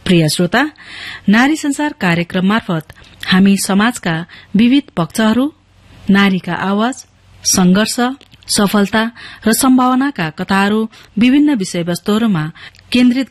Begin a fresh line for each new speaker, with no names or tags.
प्रिय श्रोता, नारी संसार कार्यक्रम मार्फत हामी समाजका विविध पक्षहरू, नारीका आवाज, संघर्ष, सफलता र सम्भावनाका कथाहरू विभिन्न विषयवस्तुहरूमा केन्द्रित